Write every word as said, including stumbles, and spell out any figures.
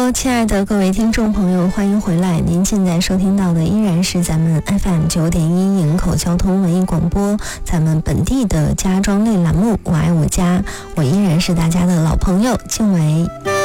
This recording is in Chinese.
Hello， 亲爱的各位听众朋友，欢迎回来。您现在收听到的依然是咱们 F M 九点一营口交通文艺广播，咱们本地的家装类栏目《我爱我家》，我依然是大家的老朋友静维。